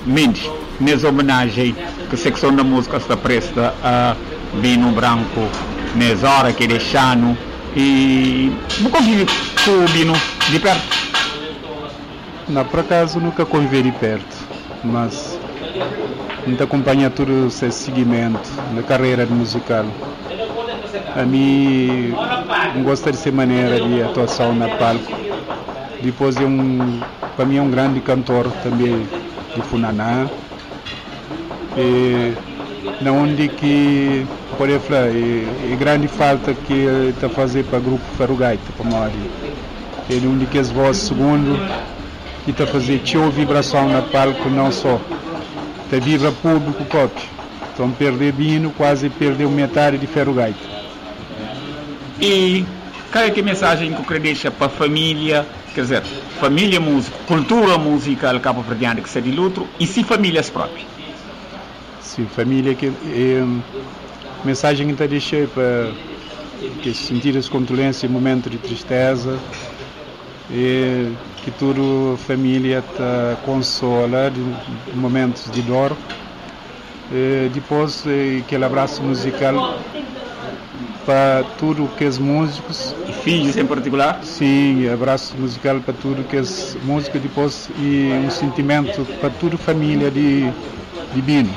Mendes, nessa homenagem que a secção da música está presta a Bino Branco, nessa hora que deixando, e não convive com o Bino de perto? Não, por acaso nunca convivi de perto, mas não acompanha todo esse seguimento na carreira musical. A mim gosta dessa maneira de atuação na palco. Depois para mim é um grande cantor também de Funaná. Na onde que, por exemplo, é grande falta que ele está fazendo para o grupo Ferrogaita, para Mari. Ele onde que as vozes segundo e está fazendo tio vibração na palco, não só. Está vibra público próprio. Então perder Bino, quase perdeu metade de Ferrogaita. E qual é que mensagem que eu deixa para a família, quer dizer, família música, cultura musical cabo-verdiana que se de luto, e se famílias próprias? Sim, família que mensagem que eu deixei para que sentir as condolências em momentos de tristeza e que toda a família te consola em momentos de dor. E depois aquele abraço musical para tudo que os músicos e filhos em particular? Sim, abraço musical para tudo que os músicos depois e um sentimento para toda a família de Bino.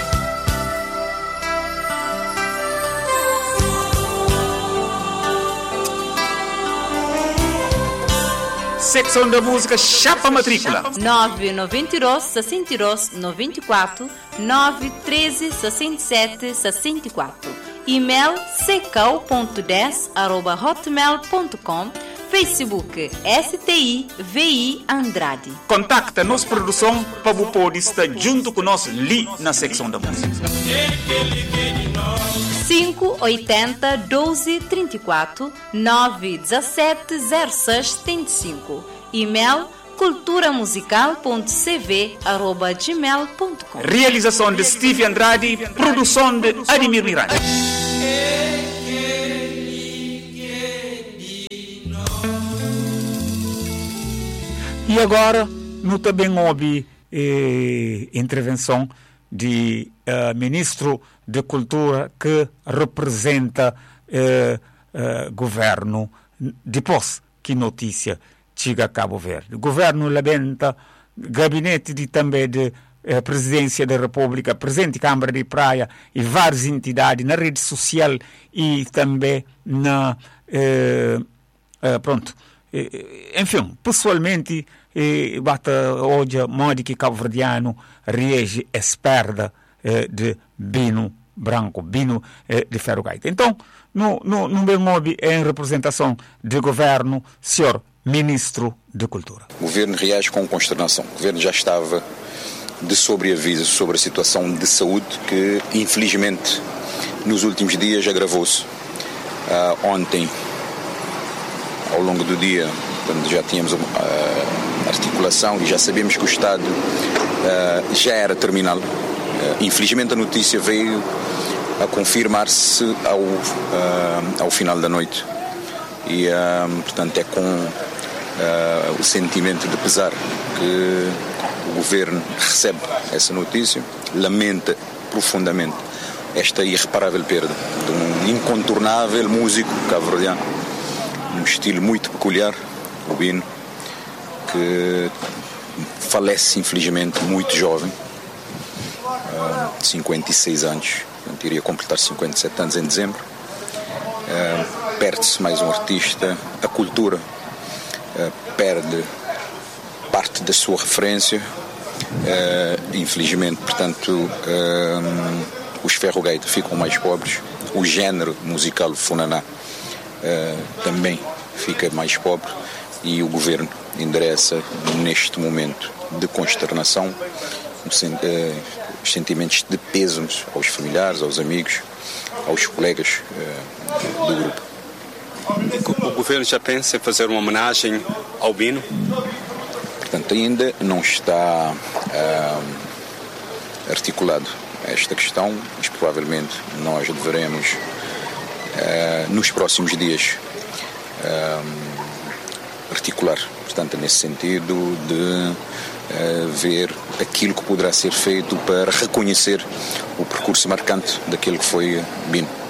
Secção da música Chapa Matrícula 992 62 94 913 67 64. E-mail secau.10@hotmail.com. Facebook STI-VI Andrade. Contacta nossa produção para você poder estar junto conosco ali na secção da música. 580 12 34 917 06 75. E-mail culturamusical.cv@gmail.com. Realização de Steve Andrade, produção de Ademir Miranda. E agora, nós também ouvimos intervenção de ministro de Cultura que representa governo depois que notícia chega a Cabo Verde. O governo lamenta gabinete também de Presidência da República, Presidente da Câmara de Praia e várias entidades na rede social e também na enfim, pessoalmente bata hoje modo que Cabo Verdiano reage a perda de Bino Branco, Bino de Ferrogaita. Então, não bem ouve em representação do governo, senhor Ministro de Cultura. O governo reage com consternação. O governo já estava de sobreaviso sobre a situação de saúde que, infelizmente, nos últimos dias agravou-se. Ontem, ao longo do dia, quando já tínhamos articulação e já sabíamos que o estado já era terminal, infelizmente a notícia veio a confirmar-se ao final da noite. E, portanto, é com o sentimento de pesar que o governo recebe essa notícia, lamenta profundamente esta irreparável perda de um incontornável músico cabo-verdiano, um estilo muito peculiar, o Bino, que falece infelizmente muito jovem, 56 anos, portanto, iria completar 57 anos em dezembro. Perde-se mais um artista, a cultura perde parte da sua referência, infelizmente, portanto, os Ferrogaita ficam mais pobres, o género musical Funaná também fica mais pobre e o governo endereça neste momento de consternação os sentimentos de pêsames aos familiares, aos amigos, aos colegas do grupo. O governo já pensa em fazer uma homenagem ao Bino? Portanto, ainda não está articulado esta questão, mas provavelmente nós deveremos, nos próximos dias, articular, portanto, nesse sentido de ver aquilo que poderá ser feito para reconhecer o percurso marcante daquele que foi Bino.